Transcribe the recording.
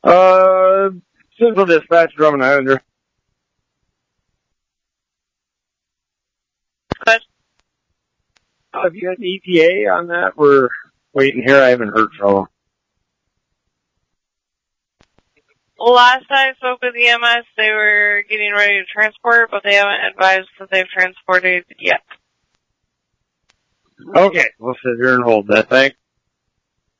Central Dispatch, Drummond Islander. Good. Have you got an ETA on that? We're waiting here. I haven't heard from them. Last I spoke with EMS, they were getting ready to transport, but they haven't advised that they've transported yet. Okay, we'll sit here and hold that thing.